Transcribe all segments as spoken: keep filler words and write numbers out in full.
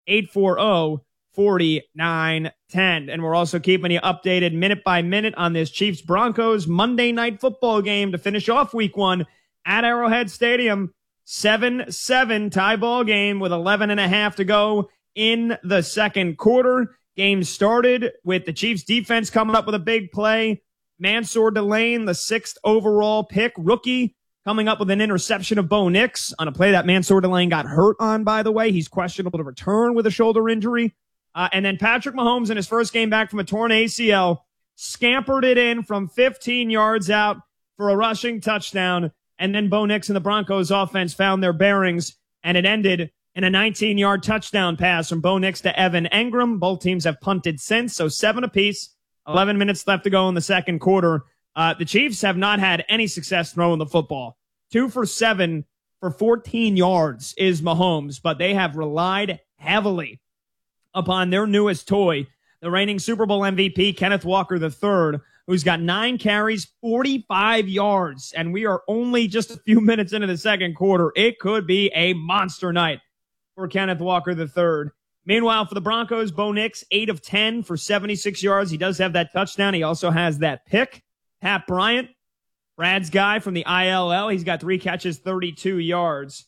eight four zero, four nine one zero. And we're also keeping you updated minute by minute on this Chiefs-Broncos Monday Night Football game to finish off week one at Arrowhead Stadium. seven seven tie ball game with eleven and a half to go in the second quarter. Game started with the Chiefs defense coming up with a big play. Mansour Delane, the sixth overall pick, rookie, coming up with an interception of Bo Nix on a play that Mansour Delane got hurt on, by the way. He's questionable to return with a shoulder injury. Uh, and then Patrick Mahomes, in his first game back from a torn A C L, scampered it in from fifteen yards out for a rushing touchdown. And then Bo Nix and the Broncos offense found their bearings, and it ended in a nineteen-yard touchdown pass from Bo Nix to Evan Engram. Both teams have punted since, so seven apiece. eleven minutes left to go in the second quarter. Uh, the Chiefs have not had any success throwing the football. Two for seven for fourteen yards is Mahomes, but they have relied heavily upon their newest toy, the reigning Super Bowl M V P, Kenneth Walker the third, who's got nine carries, forty-five yards, and we are only just a few minutes into the second quarter. It could be a monster night for Kenneth Walker the third. Meanwhile, for the Broncos, Bo Nix, eight of ten for seventy-six yards. He does have that touchdown. He also has that pick. Pat Bryant, Brad's guy from the I L L, he's got three catches, thirty-two yards.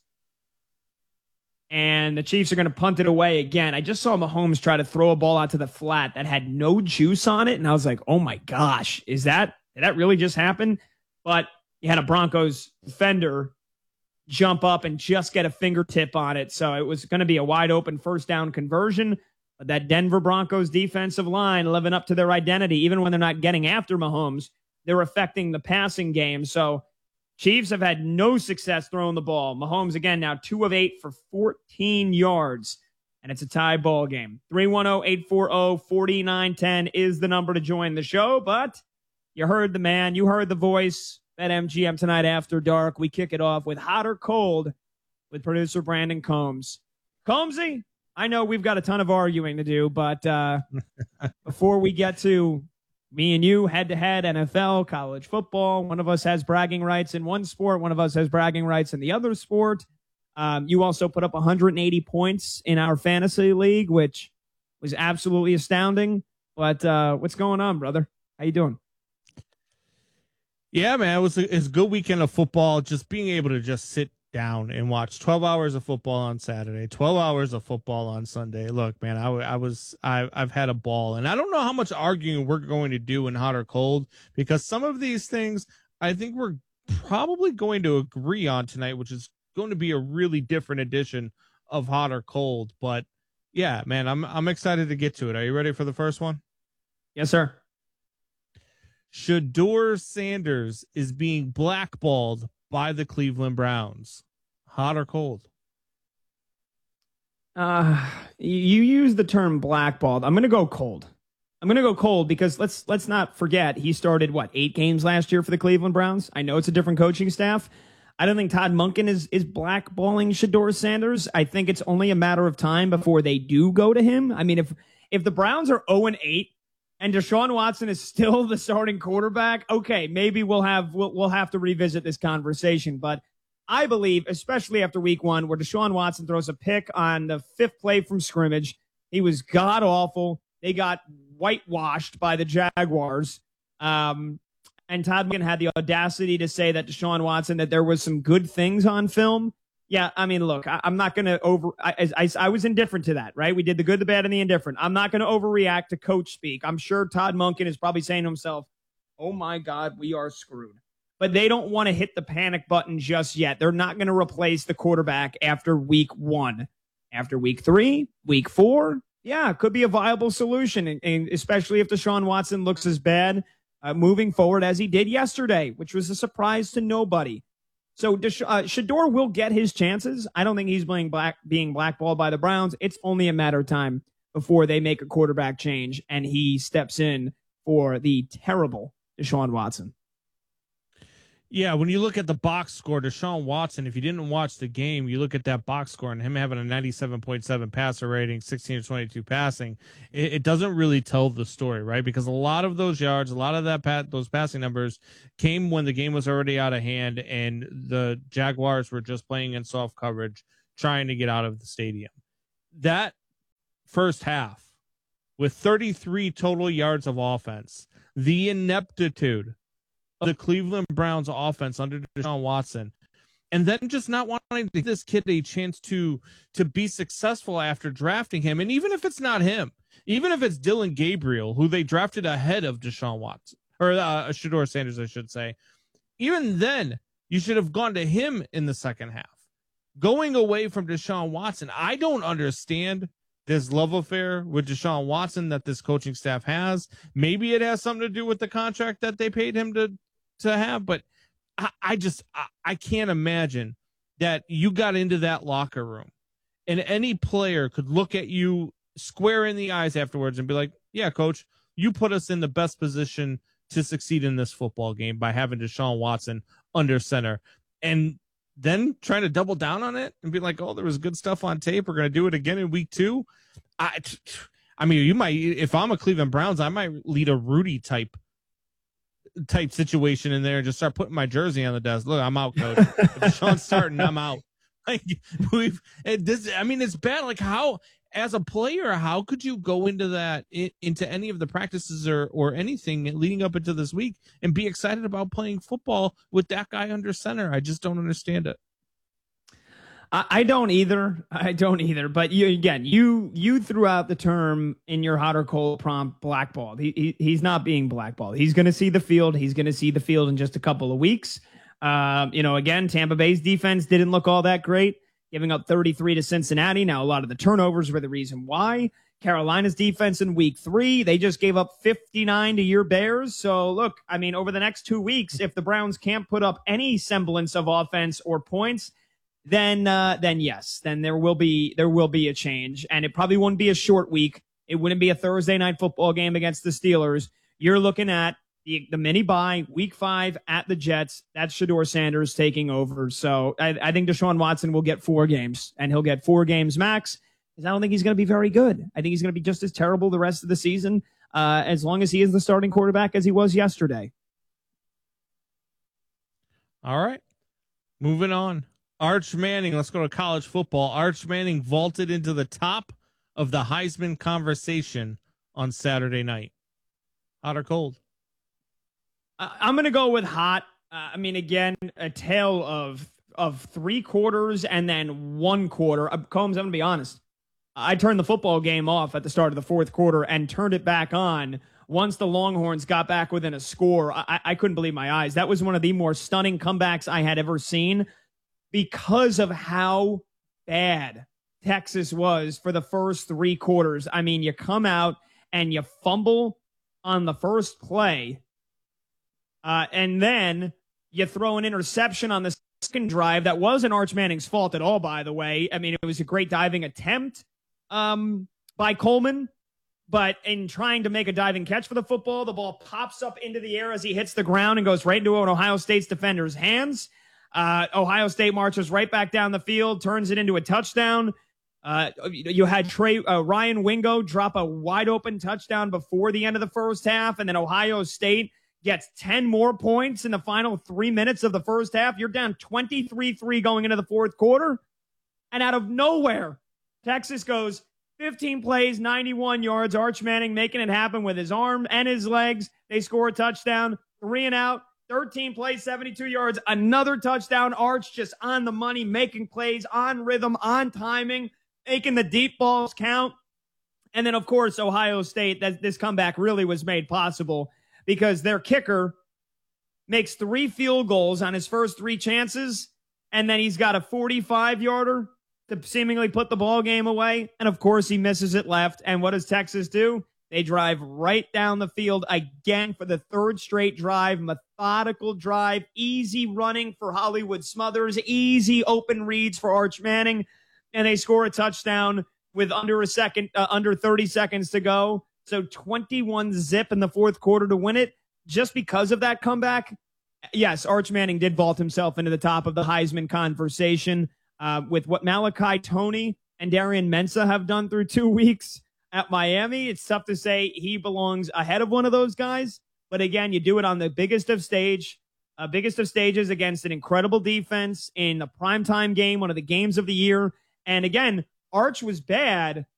And the Chiefs are going to punt it away again. I just saw Mahomes try to throw a ball out to the flat that had no juice on it, and I was like, oh my gosh, is that, did that really just happen? But you had a Broncos defender jump up and just get a fingertip on it. So it was going to be a wide open first down conversion. But that Denver Broncos defensive line living up to their identity, even when they're not getting after Mahomes, they're affecting the passing game. So Chiefs have had no success throwing the ball. Mahomes, again, now two of eight for fourteen yards. And it's a tie ball game. three one zero, eight four zero, four nine one zero is the number to join the show. But you heard the man. You heard the voice. At M G M tonight after dark, we kick it off with Hot or Cold with producer Brandon Combs. Combsy, I know we've got a ton of arguing to do, but uh, before we get to me and you head-to-head, N F L, college football, one of us has bragging rights in one sport, one of us has bragging rights in the other sport. Um, you also put up one hundred eighty points in our fantasy league, which was absolutely astounding. But uh, what's going on, brother? How you doing? Yeah, man, it was a, it was a good weekend of football. Just being able to just sit down and watch twelve hours of football on Saturday, twelve hours of football on Sunday. Look, man, I, I was I, I've had a ball, and I don't know how much arguing we're going to do in hot or cold, because some of these things I think we're probably going to agree on tonight, which is going to be a really different edition of hot or cold. But yeah, man, I'm I'm excited to get to it. Are you ready for the first one? Yes, sir. Shedeur Sanders is being blackballed by the Cleveland Browns. Hot or cold? Uh, you use the term blackballed. I'm going to go cold. I'm going to go cold because let's let's not forget he started, what, eight games last year for the Cleveland Browns? I know it's a different coaching staff. I don't think Todd Monken is, is blackballing Shedeur Sanders. I think it's only a matter of time before they do go to him. I mean, if if the Browns are oh and eight, and Deshaun Watson is still the starting quarterback, okay, maybe we'll have we'll, we'll have to revisit this conversation. But I believe, especially after week one, where Deshaun Watson throws a pick on the fifth play from scrimmage, he was god-awful. They got whitewashed by the Jaguars. Um, and Todd Monken had the audacity to say that Deshaun Watson, that there was some good things on film. Yeah, I mean, look, I, I'm not going to over I, I, I was indifferent to that, right? We did the good, the bad, and the indifferent. I'm not going to overreact to coach speak. I'm sure Todd Monken is probably saying to himself, oh, my God, we are screwed. But they don't want to hit the panic button just yet. They're not going to replace the quarterback after week one. After week three, week four, yeah, it could be a viable solution, and, and especially if Deshaun Watson looks as bad uh, moving forward as he did yesterday, which was a surprise to nobody. So uh, Shedeur will get his chances. I don't think he's being black being blackballed by the Browns. It's only a matter of time before they make a quarterback change and he steps in for the terrible Deshaun Watson. Yeah, when you look at the box score, Deshaun Watson, if you didn't watch the game, you look at that box score and him having a ninety-seven point seven passer rating, sixteen to twenty-two passing, it, it doesn't really tell the story, right? Because a lot of those yards, a lot of that pat, those passing numbers came when the game was already out of hand and the Jaguars were just playing in soft coverage, trying to get out of the stadium. That first half with thirty-three total yards of offense. The ineptitude of the Cleveland Browns offense under Deshaun Watson, and then just not wanting to give this kid a chance to to be successful after drafting him. And even if it's not him, even if it's Dylan Gabriel, who they drafted ahead of Deshaun Watson, or uh, Shedeur Sanders, I should say, even then, you should have gone to him in the second half. Going away from Deshaun Watson, I don't understand this love affair with Deshaun Watson that this coaching staff has. Maybe it has something to do with the contract that they paid him to, to have, but I, I just, I, I can't imagine that you got into that locker room and any player could look at you square in the eyes afterwards and be like, yeah, coach, you put us in the best position to succeed in this football game by having Deshaun Watson under center. And then trying to double down on it and be like, oh, there was good stuff on tape. We're going to do it again in week two. I, I mean, you might, if I'm a Cleveland Browns, I might lead a Rudy type type situation in there and just start putting my jersey on the desk. Look, I'm out, coach. If Deshaun's starting, I'm out. Like we've, it, this, I mean, it's bad. Like how, as a player, how could you go into that, into any of the practices or, or anything leading up into this week and be excited about playing football with that guy under center? I just don't understand it. I, I don't either. I don't either. But you, again, you you threw out the term in your hot or cold prompt, blackballed. He, he he's not being blackballed. He's going to see the field. He's going to see the field in just a couple of weeks. Um, you know, again, Tampa Bay's defense didn't look all that great, giving up thirty-three to Cincinnati. Now, a lot of the turnovers were the reason why. Carolina's defense in week three, they just gave up fifty-nine to your Bears. So, look, I mean, over the next two weeks, if the Browns can't put up any semblance of offense or points, then uh, then yes, then there will be there will be a change. And it probably wouldn't be a short week. It wouldn't be a Thursday night football game against the Steelers. You're looking at The, the mini bye, week five at the Jets. That's Shedeur Sanders taking over. So I, I think Deshaun Watson will get four games, and he'll get four games max, because I don't think he's going to be very good. I think he's going to be just as terrible the rest of the season, uh, as long as he is the starting quarterback as he was yesterday. All right. Moving on. Arch Manning, let's go to college football. Arch Manning vaulted into the top of the Heisman conversation on Saturday night. Hot or cold? I'm going to go with hot. Uh, I mean, again, a tale of of three quarters and then one quarter. Uh, Combs, I'm going to be honest. I turned the football game off at the start of the fourth quarter and turned it back on once the Longhorns got back within a score. I, I couldn't believe my eyes. That was one of the more stunning comebacks I had ever seen because of how bad Texas was for the first three quarters. I mean, you come out and you fumble on the first play. Uh, and then you throw an interception on the second drive. That wasn't Arch Manning's fault at all, by the way. I mean, it was a great diving attempt um, by Coleman. But in trying to make a diving catch for the football, the ball pops up into the air as he hits the ground and goes right into an Ohio State's defender's hands. Uh, Ohio State marches right back down the field, turns it into a touchdown. Uh, you had Trey, uh, Ryan Wingo drop a wide open touchdown before the end of the first half, and then Ohio State gets ten more points in the final three minutes of the first half. You're down twenty-three three going into the fourth quarter. And out of nowhere, Texas goes fifteen plays, ninety-one yards. Arch Manning making it happen with his arm and his legs. They score a touchdown, three and out, thirteen plays, seventy-two yards, another touchdown. Arch just on the money, making plays, on rhythm, on timing, making the deep balls count. And then, of course, Ohio State, that this comeback really was made possible because their kicker makes three field goals on his first three chances, and then he's got a forty-five-yarder to seemingly put the ball game away. And, of course, he misses it left. And what does Texas do? They drive right down the field again for the third straight drive, methodical drive, easy running for Hollywood Smothers, easy open reads for Arch Manning, and they score a touchdown with under a second, uh, under thirty seconds to go. So twenty-one zip in the fourth quarter to win it. Just because of that comeback, yes, Arch Manning did vault himself into the top of the Heisman conversation uh, with what Malachi Toney and Darian Mensah have done through two weeks at Miami. It's tough to say he belongs ahead of one of those guys. But again, you do it on the biggest of stage, uh, biggest of stages against an incredible defense in a primetime game, one of the games of the year. And again, Arch was bad,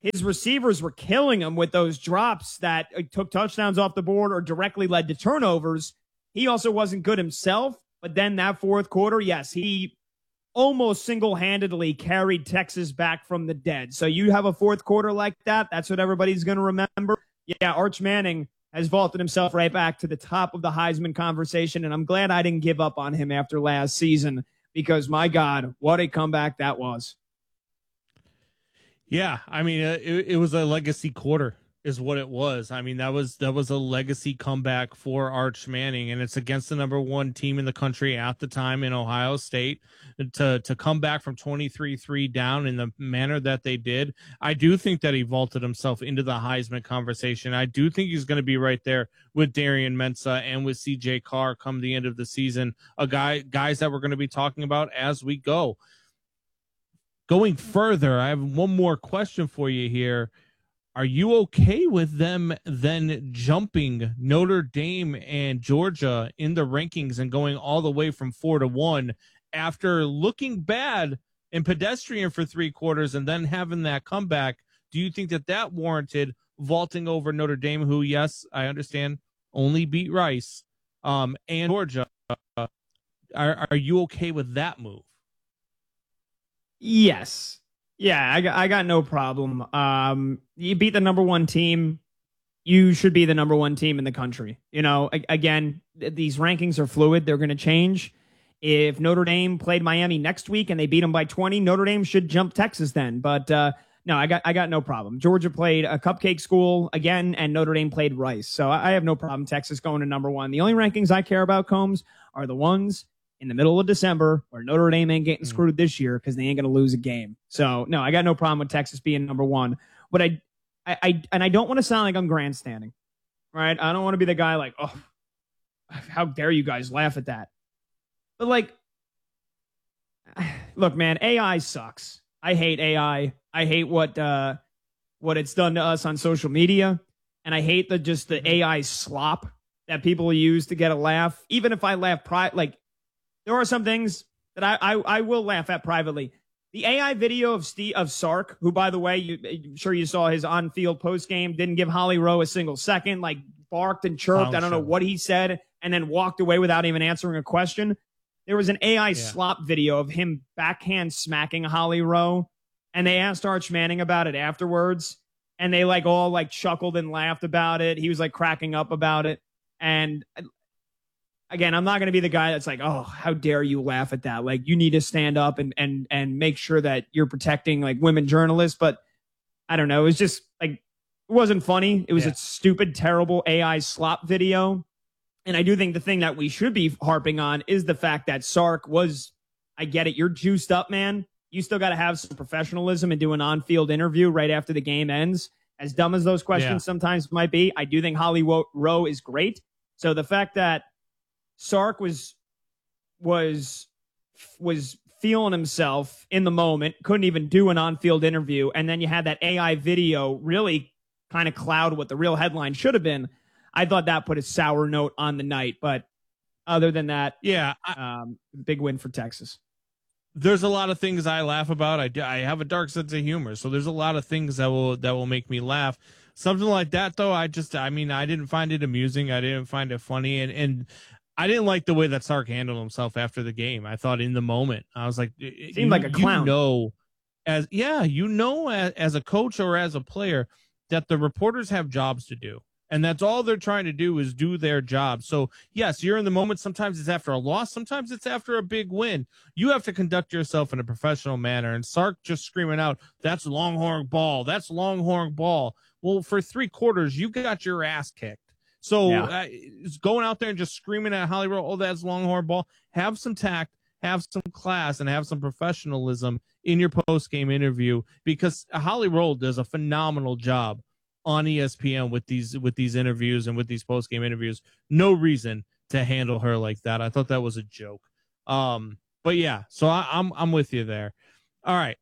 his receivers were killing him with those drops that took touchdowns off the board or directly led to turnovers. He also wasn't good himself, but then that fourth quarter, yes, he almost single-handedly carried Texas back from the dead. So you have a fourth quarter like that, that's what everybody's going to remember. Yeah, Arch Manning has vaulted himself right back to the top of the Heisman conversation, and I'm glad I didn't give up on him after last season because, my God, what a comeback that was. Yeah, I mean, it, it was a legacy quarter is what it was. I mean, that was that was a legacy comeback for Arch Manning, and it's against the number one team in the country at the time in Ohio State. To to come back from twenty-three three down in the manner that they did, I do think that he vaulted himself into the Heisman conversation. I do think he's going to be right there with Darian Mensah and with C J Carr come the end of the season, a guy guys that we're going to be talking about as we go. Going further, I have one more question for you here. Are you okay with them then jumping Notre Dame and Georgia in the rankings and going all the way from four to one after looking bad and pedestrian for three quarters and then having that comeback? Do you think that that warranted vaulting over Notre Dame, who, yes, I understand, only beat Rice, um, and Georgia? Uh, are, are you okay with that move? Yes. Yeah, I got, I got no problem. Um, you beat the number one team. You should be the number one team in the country. You know, a- again, th- these rankings are fluid. They're going to change. If Notre Dame played Miami next week and they beat them by twenty, Notre Dame should jump Texas then. But uh, no, I got I got no problem. Georgia played a cupcake school again, and Notre Dame played Rice. So I, I have no problem Texas going to number one. The only rankings I care about, Combs, are the ones in the middle of December where Notre Dame ain't getting screwed this year because they ain't going to lose a game. So, no, I got no problem with Texas being number one. But I, I, I and I don't want to sound like I'm grandstanding, right? I don't want to be the guy like, oh, how dare you guys laugh at that? But, like, look, man, A I sucks. I hate A I. I hate what uh, what it's done to us on social media. And I hate the just the A I slop that people use to get a laugh. Even if I laugh, pri- like, there are some things that I, I, I will laugh at privately. The A I video of Steve, of Sark, who, by the way, you, I'm sure you saw his on-field post-game, didn't give Holly Rowe a single second, like barked and chirped. I don't know what he said, and then walked away without even answering a question. There was an A I yeah. slop video of him backhand smacking Holly Rowe, and they asked Arch Manning about it afterwards, and they like all like chuckled and laughed about it. He was like cracking up about it, and again, I'm not going to be the guy that's like, oh, how dare you laugh at that? Like, you need to stand up and and and make sure that you're protecting like women journalists. But I don't know. It was just like, it wasn't funny. It was yeah. a stupid, terrible A I slop video. And I do think the thing that we should be harping on is the fact that Sark was, I get it, you're juiced up, man. You still got to have some professionalism and do an on-field interview right after the game ends. As dumb as those questions yeah. sometimes might be, I do think Holly Rowe is great. So the fact that Sark was was was feeling himself in the moment, couldn't even do an on-field interview, and then you had that A I video really kind of cloud what the real headline should have been. I thought that put a sour note on the night, but other than that, yeah, I, um, big win for Texas. There's a lot of things I laugh about. I, I have a dark sense of humor, so there's a lot of things that will that will make me laugh. Something like that, though, I just, I mean, I didn't find it amusing. I didn't find it funny, and and. I didn't like the way that Sark handled himself after the game. I thought in the moment, I was like, seemed you, like a clown. You know, as yeah, you know, as, as a coach or as a player, that the reporters have jobs to do, and that's all they're trying to do is do their job. So yes, you're in the moment. Sometimes it's after a loss. Sometimes it's after a big win. You have to conduct yourself in a professional manner. And Sark just screaming out, "That's Longhorn ball. That's Longhorn ball." Well, for three quarters, you got your ass kicked. So yeah. uh, going out there and just screaming at Holly Rowe, oh, that's Longhorn ball. Have some tact, have some class, and have some professionalism in your post-game interview, because Holly Rowe does a phenomenal job on E S P N with these with these interviews and with these post-game interviews. No reason to handle her like that. I thought that was a joke. Um, but yeah, so I, I'm I'm with you there. All right,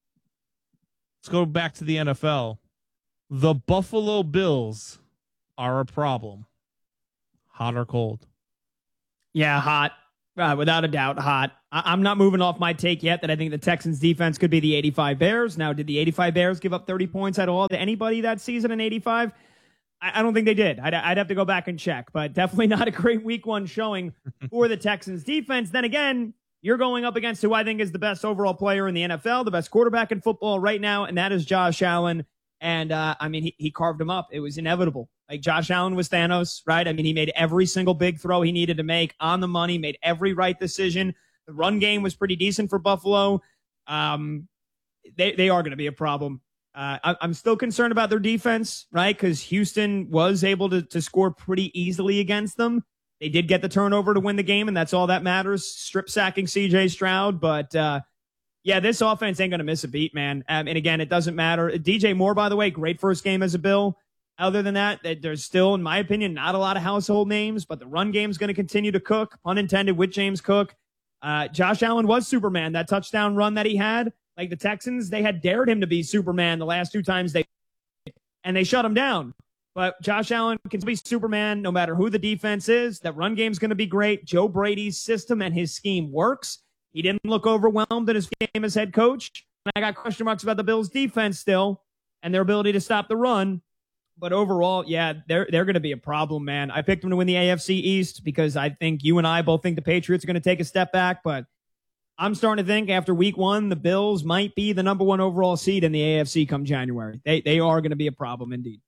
let's go back to the N F L. The Buffalo Bills are a problem. Hot or cold? Yeah, hot. Uh, without a doubt, hot. I- I'm not moving off my take yet that I think the Texans defense could be the eighty-five Bears. Now, did the eighty-five Bears give up thirty points at all to anybody that season in eighty-five? I, I don't think they did. I'd, I'd have to go back and check, but definitely not a great week one showing for the Texans defense. Then again, you're going up against who I think is the best overall player in the N F L, the best quarterback in football right now, and that is Josh Allen. And, uh, I mean, he, he carved him up. It was inevitable. Like, Josh Allen was Thanos, right? I mean, he made every single big throw he needed to make on the money, made every right decision. The run game was pretty decent for Buffalo. Um, they, they are going to be a problem. Uh, I, I'm still concerned about their defense, right? Because Houston was able to, to score pretty easily against them. They did get the turnover to win the game, and that's all that matters. Strip sacking C J Stroud, but, uh, yeah, this offense ain't going to miss a beat, man. Um, and again, it doesn't matter. D J Moore, by the way, great first game as a Bill. Other than that, there's still, in my opinion, not a lot of household names, but the run game's going to continue to cook, pun intended, with James Cook. Uh, Josh Allen was Superman. That touchdown run that he had, like the Texans, they had dared him to be Superman the last two times they, and they shut him down. But Josh Allen can be Superman no matter who the defense is. That run game's going to be great. Joe Brady's system and his scheme works. He didn't look overwhelmed in his game as head coach. And I got question marks about the Bills' defense still and their ability to stop the run. But overall, yeah, they're they're going to be a problem, man. I picked them to win the A F C East because I think you and I both think the Patriots are going to take a step back. But I'm starting to think after week one, the Bills might be the number one overall seed in the A F C come January. They they are going to be a problem indeed.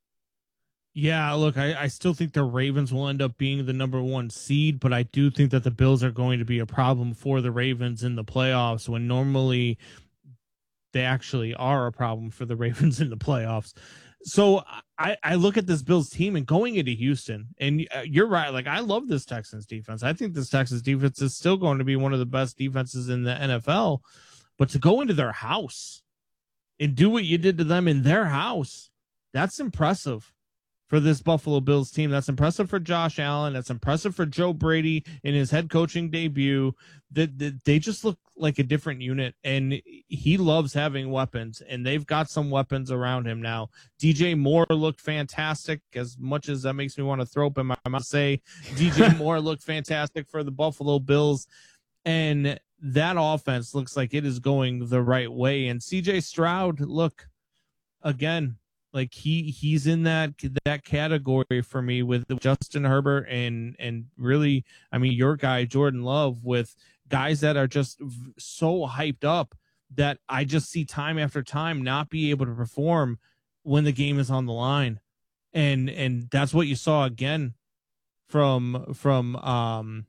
Yeah, look, I, I still think the Ravens will end up being the number one seed, but I do think that the Bills are going to be a problem for the Ravens in the playoffs when normally they actually are a problem for the Ravens in the playoffs. So I, I look at this Bills team and going into Houston, and you're right. Like, I love this Texans defense. I think this Texans defense is still going to be one of the best defenses in the N F L, but to go into their house and do what you did to them in their house, that's impressive. For this Buffalo Bills team. That's impressive for Josh Allen. That's impressive for Joe Brady in his head coaching debut. That they, they just look like a different unit, and he loves having weapons, and they've got some weapons around him now. D J Moore looked fantastic, as much as that makes me want to throw up in my mouth. Say D J Moore looked fantastic for the Buffalo Bills, and that offense looks like it is going the right way. And C J Stroud, look, again, like he he's in that that category for me with Justin Herbert and and really, I mean, your guy Jordan Love, with guys that are just so hyped up that I just see time after time not be able to perform when the game is on the line, and and that's what you saw again from from um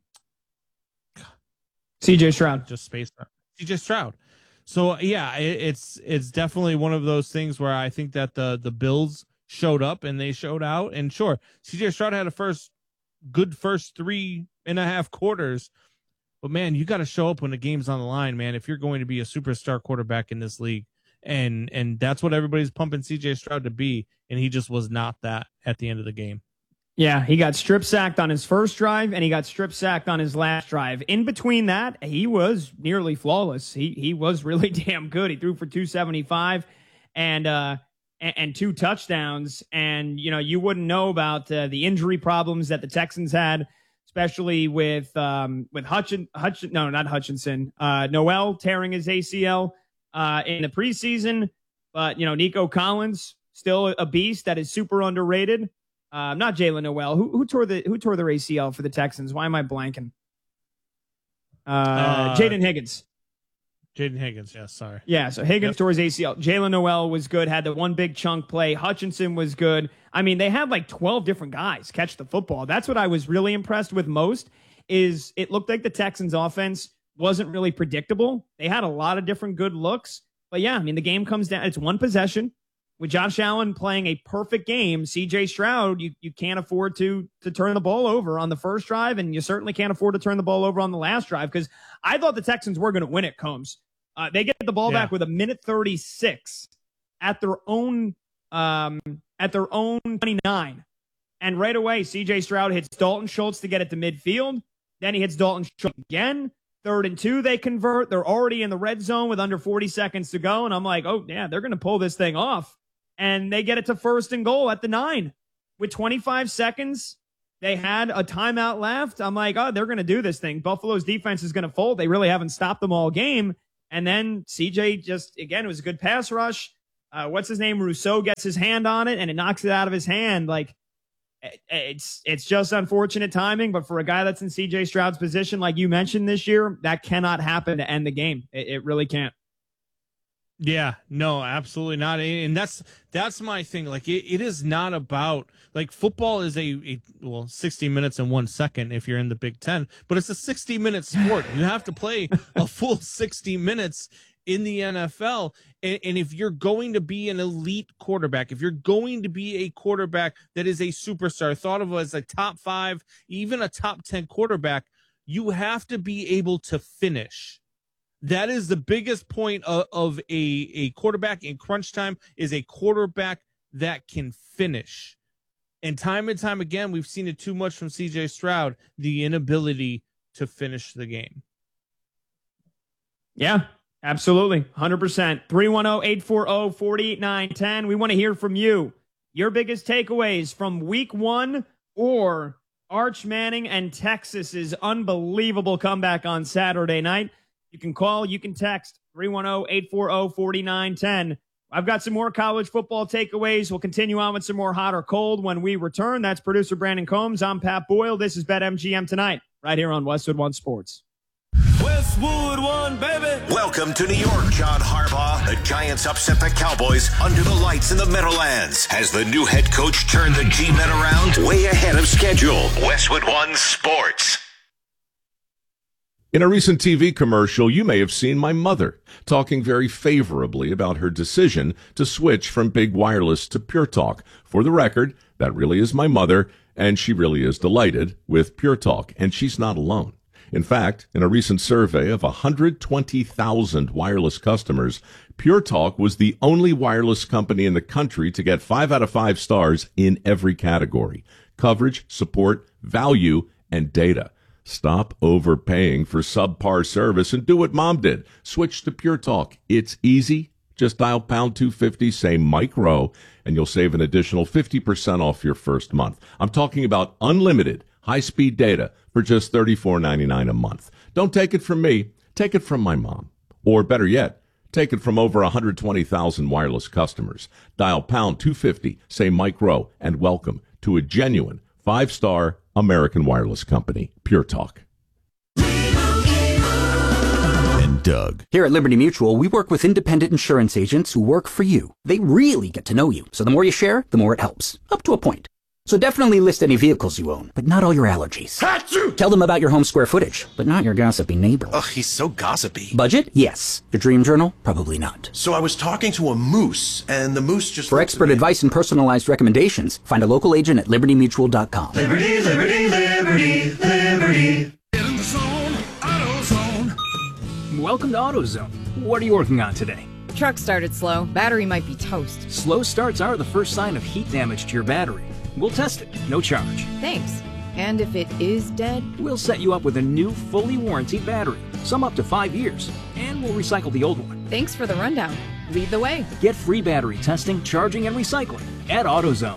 C J Stroud, just space C J Stroud. So, yeah, it, it's it's definitely one of those things where I think that the, the Bills showed up and they showed out. And, sure, C J Stroud had a first good first three and a half quarters. But, man, you got to show up when the game's on the line, man, if you're going to be a superstar quarterback in this league. And and that's what everybody's pumping C J Stroud to be, and he just was not that at the end of the game. Yeah, he got strip sacked on his first drive, and he got strip sacked on his last drive. In between that, he was nearly flawless. He he was really damn good. He threw for two seventy-five and uh and, and two touchdowns. And you know, you wouldn't know about uh, the injury problems that the Texans had, especially with um with Hutchin Hutchin no not Hutchinson uh Noel tearing his A C L uh in the preseason. But you know, Nico Collins still a beast that is super underrated. Uh, not Jalen Noel. Who who tore the who tore their A C L for the Texans? Why am I blanking? Uh, uh Jaden Higgins. Jaden Higgins, yeah, sorry. Yeah, so Higgins yep. tore his A C L. Jalen Noel was good, had the one big chunk play. Hutchinson was good. I mean, they had like twelve different guys catch the football. That's what I was really impressed with most, is it looked like the Texans offense wasn't really predictable. They had a lot of different good looks. But yeah, I mean, the game comes down, it's one possession. With Josh Allen playing a perfect game, C J Stroud, you, you can't afford to to turn the ball over on the first drive, and you certainly can't afford to turn the ball over on the last drive, because I thought the Texans were going to win it, Combs. Uh, they get the ball yeah. back with a minute thirty-six at their own um, at their own twenty-nine. And right away, C J Stroud hits Dalton Schultz to get it to midfield. Then he hits Dalton Schultz again. Third and two, they convert. They're already in the red zone with under forty seconds to go. And I'm like, oh, yeah, they're going to pull this thing off. And they get it to first and goal at the nine with twenty-five seconds. they had a timeout left. I'm like, oh, they're going to do this thing. Buffalo's defense is going to fold. They really haven't stopped them all game. And then C J just, again, it was a good pass rush. Uh, what's his name? Rousseau gets his hand on it, and it knocks it out of his hand. Like, it's it's just unfortunate timing. But for a guy that's in C J Stroud's position, like you mentioned this year, that cannot happen to end the game. It, it really can't. Yeah, no, absolutely not. And that's that's my thing. Like, it, it is not about, like, football is a, a, well, sixty minutes and one second if you're in the Big Ten, but it's a sixty minute sport. You have to play a full sixty minutes in the N F L. And, and if you're going to be an elite quarterback, if you're going to be a quarterback that is a superstar, thought of as a top five, even a top ten quarterback, you have to be able to finish. That is the biggest point of, of a, a quarterback in crunch time, is a quarterback that can finish. And time and time again, we've seen it too much from C J Stroud, the inability to finish the game. Yeah, absolutely. one hundred percent. three one zero, eight four zero, four eight nine one zero. We want to hear from you. Your biggest takeaways from week one or Arch Manning and Texas's unbelievable comeback on Saturday night. You can call, you can text three one zero, eight four zero, four nine one zero. I've got some more college football takeaways. We'll continue on with some more hot or cold when we return. That's producer Brandon Combs. I'm Pat Boyle. This is BetMGM Tonight, right here on Westwood One Sports. Westwood One, baby. Welcome to New York, John Harbaugh. The Giants upset the Cowboys under the lights in the Meadowlands. Has the new head coach turned the G-Men around? Way ahead of schedule. Westwood One Sports. In a recent T V commercial, you may have seen my mother talking very favorably about her decision to switch from big wireless to Pure Talk. For the record, that really is my mother, and she really is delighted with Pure Talk, and she's not alone. In fact, in a recent survey of one hundred twenty thousand wireless customers, Pure Talk was the only wireless company in the country to get five out of five stars in every category: coverage, support, value, and data. Stop overpaying for subpar service and do what Mom did. Switch to Pure Talk. It's easy. Just dial pound two fifty, say Mike Rowe, and you'll save an additional fifty percent off your first month. I'm talking about unlimited high-speed data for just thirty-four ninety-nine a month. Don't take it from me. Take it from my mom. Or better yet, take it from over one hundred twenty thousand wireless customers. Dial pound two fifty, say Mike Rowe, and welcome to a genuine five-star American wireless company, Pure Talk. And Doug. Here at Liberty Mutual, we work with independent insurance agents who work for you. They really get to know you, so the more you share, the more it helps. Up to a point. So definitely list any vehicles you own, but not all your allergies. Achoo! Tell them about your home square footage, but not your gossipy neighbor. Ugh, he's so gossipy. Budget? Yes. Your dream journal? Probably not. So I was talking to a moose, and the moose just... For expert advice and personalized recommendations, find a local agent at liberty mutual dot com. Liberty, liberty, liberty, liberty. Get in the zone, AutoZone. Welcome to AutoZone. What are you working on today? Truck started slow. Battery might be toast. Slow starts are the first sign of heat damage to your battery. We'll test it, no charge. Thanks. And if it is dead? We'll set you up with a new, fully warranted battery, some up to five years, and we'll recycle the old one. Thanks for the rundown. Lead the way. Get free battery testing, charging, and recycling at AutoZone.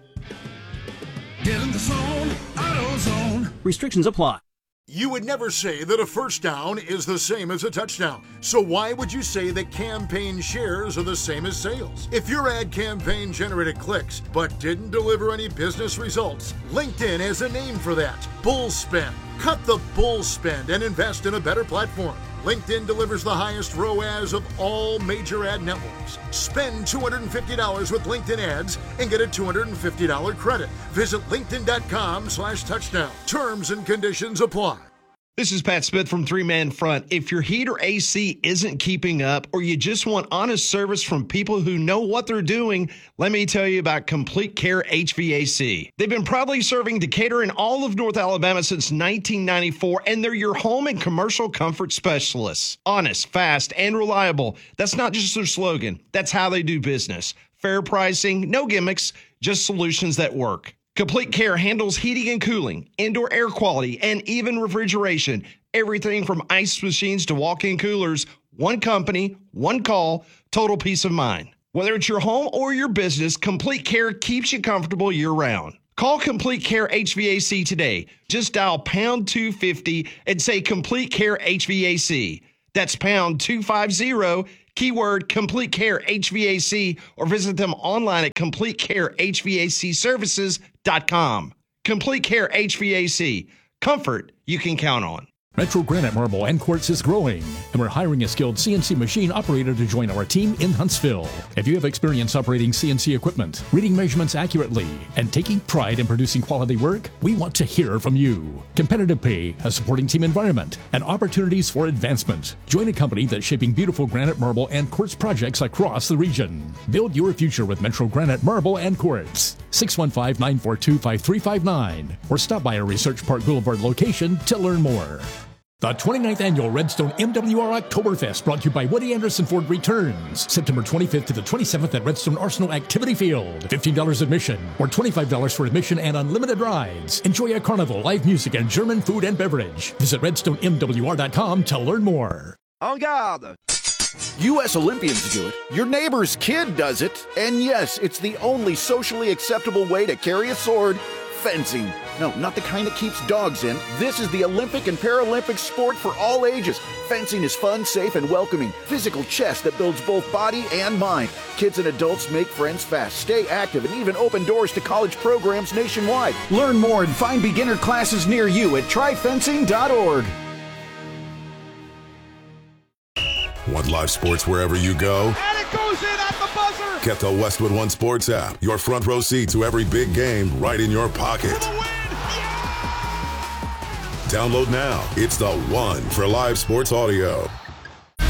Get in the zone, AutoZone. Restrictions apply. You would never say that a first down is the same as a touchdown. So why would you say that campaign shares are the same as sales? If your ad campaign generated clicks but didn't deliver any business results, LinkedIn has a name for that: bull spend. Cut the bull spend and invest in a better platform. LinkedIn delivers the highest R O A S of all major ad networks. Spend two hundred fifty dollars with LinkedIn ads and get a two hundred fifty dollars credit. Visit linkedin.com slash touchdown. Terms and conditions apply. This is Pat Smith from Three Man Front. If your heat or A C isn't keeping up, or you just want honest service from people who know what they're doing, let me tell you about Complete Care H V A C. They've been proudly serving Decatur and all of North Alabama since nineteen ninety-four, and they're your home and commercial comfort specialists. Honest, fast, and reliable. That's not just their slogan. That's how they do business. Fair pricing, no gimmicks, just solutions that work. Complete Care handles heating and cooling, indoor air quality, and even refrigeration. Everything from ice machines to walk-in coolers. One company, one call, total peace of mind. Whether it's your home or your business, Complete Care keeps you comfortable year-round. Call Complete Care H V A C today. Just dial pound two fifty and say Complete Care H V A C. That's pound two fifty, keyword Complete Care H V A C, or visit them online at complete care h v a c services dot com. Complete Care H V A C. Comfort you can count on. Metro Granite Marble and Quartz is growing, and we're hiring a skilled C N C machine operator to join our team in Huntsville. If you have experience operating C N C equipment, reading measurements accurately, and taking pride in producing quality work, we want to hear from you. Competitive pay, a supporting team environment, and opportunities for advancement. Join a company that's shaping beautiful granite, marble, and quartz projects across the region. Build your future with Metro Granite Marble and Quartz. six one five, nine four two, five three five nine, or stop by our Research Park Boulevard location to learn more. The twenty-ninth Annual Redstone M W R Oktoberfest, brought to you by Woody Anderson Ford, returns September twenty-fifth to the twenty-seventh at Redstone Arsenal Activity Field. fifteen dollars admission, or twenty-five dollars for admission and unlimited rides. Enjoy a carnival, live music, and German food and beverage. Visit redstone m w r dot com to learn more. En garde! U S Olympians do it, your neighbor's kid does it, and yes, it's the only socially acceptable way to carry a sword: fencing. No, not the kind that keeps dogs in. This is the Olympic and Paralympic sport for all ages. Fencing is fun, safe, and welcoming. Physical chess that builds both body and mind. Kids and adults make friends fast, stay active, and even open doors to college programs nationwide. Learn more and find beginner classes near you at try fencing dot org. Want live sports wherever you go? And it goes in at the buzzer! Get the Westwood One Sports app. Your front row seat to every big game right in your pocket. Download now. It's the one for live sports audio.